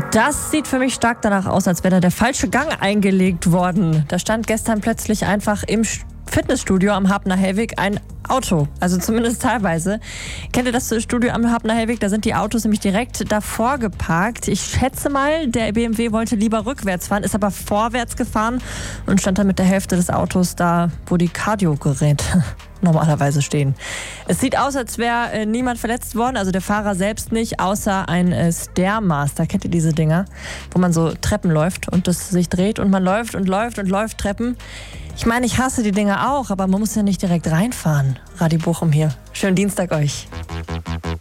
Das sieht für mich stark danach aus, als wäre da der falsche Gang eingelegt worden. Da stand gestern plötzlich einfach im Fitnessstudio am Hapner Hellweg ein Auto, also zumindest teilweise. Kennt ihr das Studio am Hapner Hellweg? Da sind die Autos nämlich direkt davor geparkt. Ich schätze mal, der BMW wollte lieber rückwärts fahren, ist aber vorwärts gefahren und stand dann mit der Hälfte des Autos da, wo die Cardio-Geräte normalerweise stehen. Es sieht aus, als wäre niemand verletzt worden, also der Fahrer selbst nicht, außer ein Stairmaster. Kennt ihr diese Dinger, wo man so Treppen läuft und das sich dreht und man läuft und läuft und läuft Treppen? Ich meine, ich hasse die Dinger auch, aber man muss ja nicht direkt reinfahren. Radio Bochum hier. Schönen Dienstag euch.